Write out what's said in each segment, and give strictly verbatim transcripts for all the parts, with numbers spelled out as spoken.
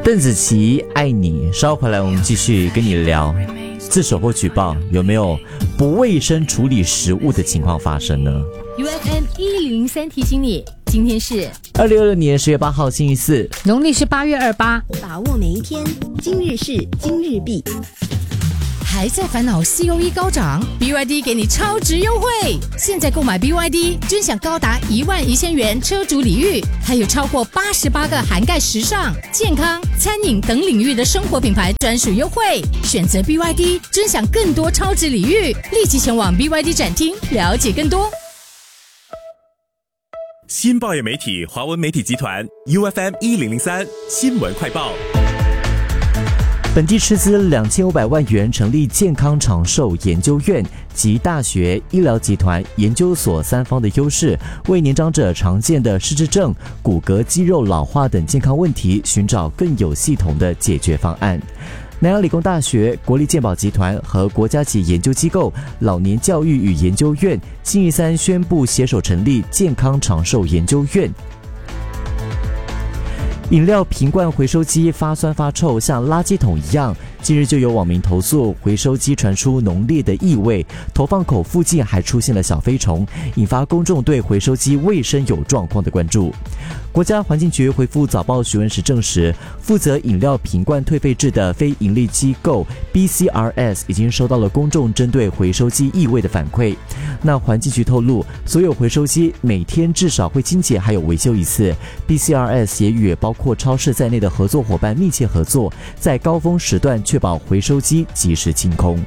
邓紫棋爱你，稍回来我们继续跟你聊自首或举报有没有不卫生处理食物的情况发生呢？ U F M 一零零三提醒你，今天是二零二二年十月八号星期四， 农历是八月二八， 把握每一天，今日事今日毕。 还在烦恼 C O E 高涨 ，B Y D 给你超值优惠！现在购买 B Y D， 尊享高达一万一千元车主礼遇，还有超过八十八个涵盖时尚、健康、餐饮等领域的生活品牌专属优惠。选择 B Y D， 尊享更多超值礼遇，立即前往 B Y D 展厅了解更多。 新报业媒体华文媒体集团 U F M 一零零三新闻快报。 本地斥资两千五百万元成立健康长寿研究院及大学、医疗集团、研究所三方的优势，为年长者常见的失智症、骨骼肌肉老化等健康问题寻找更有系统的解决方案。南洋理工大学、国立健保集团和国家级研究机构老年教育与研究院星期三宣布携手成立健康长寿研究院。饮料瓶罐回收机发酸发臭，像垃圾桶一样。近日就有网民投诉，回收机传出浓烈的异味，投放口附近还出现了小飞虫，引发公众对回收机卫生有状况的关注。国家环境局回复早报询问时证实，负责饮料瓶罐退费制的非营利机构 B C R S 已经收到了公众针对回收机异味的反馈。那环境局透露，所有回收机每天至少会清洁还有维修一次。B C R S 也与包括超市在内的合作伙伴密切合作，在高峰时段确保回收机及时清空。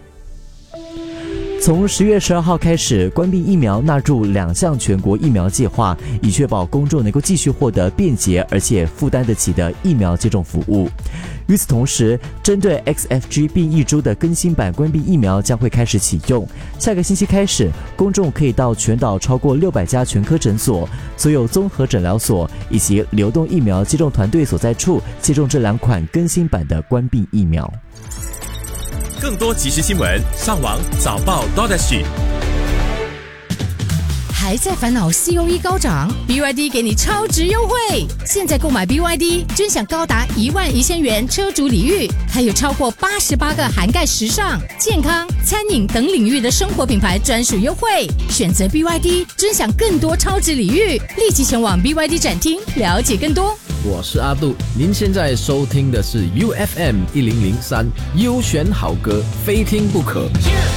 从十月十二号开始，关闭疫苗纳入两项全国疫苗计划，以确保公众能够继续获得便捷而且负担得起的疫苗接种服务。与此同时，针对 X F G 变异株的更新版关闭疫苗将会开始启用。下个星期开始，公众可以到全岛超过六百家全科诊所、所有综合诊疗所以及流动疫苗接种团队所在处接种这两款更新版的关闭疫苗。 更多即时新闻，上网早报 .dot.sg。 还在烦恼 C O E 高涨 ，B Y D 给你超值优惠！现在购买 B Y D， 尊享高达一万一千元车主礼遇，还有超过八十八个涵盖时尚、健康、餐饮等领域的生活品牌专属优惠。选择 B Y D， 尊享更多超值礼遇，立即前往 B Y D 展厅了解更多。 我是阿杜，您现在收听的是 U F M 一零零三，优选好歌，非听不可。